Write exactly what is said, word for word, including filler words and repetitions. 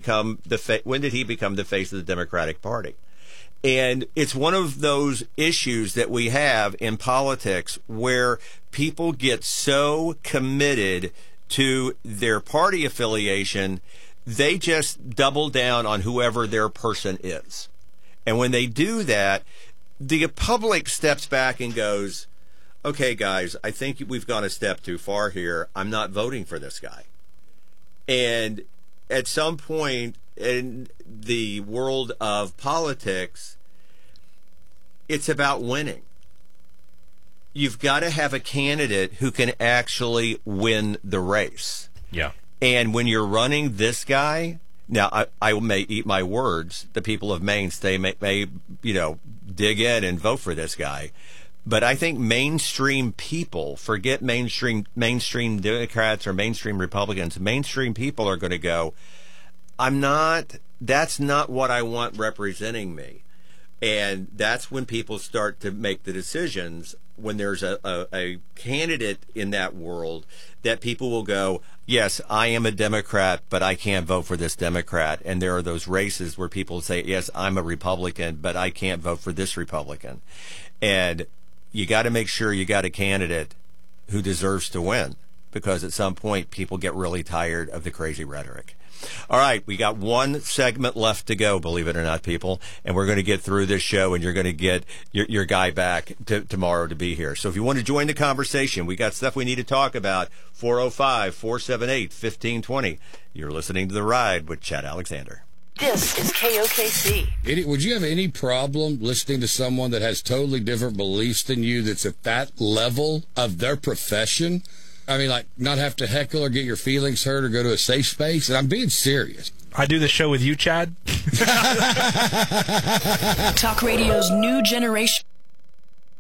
become the fa- when did he become the face of the Democratic Party? And it's one of those issues that we have in politics where people get so committed to their party affiliation, they just double down on whoever their person is. And when they do that, the public steps back and goes, okay, guys, I think we've gone a step too far here. I'm not voting for this guy. And at some point in the world of politics, it's about winning. You've got to have a candidate who can actually win the race. Yeah. And when you're running this guy, now I, I may eat my words. The people of Mainstay may, may, you know, dig in and vote for this guy. But I think mainstream people, forget mainstream mainstream Democrats or mainstream Republicans, mainstream people are going to go, I'm not, that's not what I want representing me. And that's when people start to make the decisions, when there's a, a, a candidate in that world that people will go, yes, I am a Democrat, but I can't vote for this Democrat. And there are those races where people say, yes, I'm a Republican, but I can't vote for this Republican. And you got to make sure you got a candidate who deserves to win, because at some point people get really tired of the crazy rhetoric. All right, we got one segment left to go, believe it or not, people, and we're going to get through this show, and you're going to get your, your guy back to, tomorrow to be here. So if you want to join the conversation, we got stuff we need to talk about. four oh five, four seven eight, one five two zero. You're listening to The Ride with Chad Alexander. This is K O K C. Any, would you have any problem listening to someone that has totally different beliefs than you that's at that level of their profession? I mean, like, not have to heckle or get your feelings hurt or go to a safe space? And I'm being serious. I do the show with you, Chad. Talk radio's new generation.